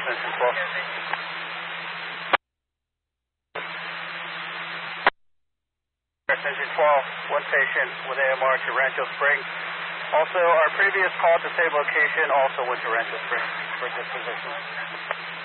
Ascension 12. Ascension 12, one patient with AMR to Rancho Springs. Also, our previous call to same location also went to Rancho Springs for disposition.